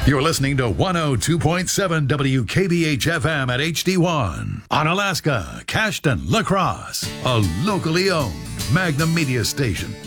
You're listening to 102.7 WKBH FM at HD1 on Alaska, Cashton, La Crosse, a locally owned Magnum Media station.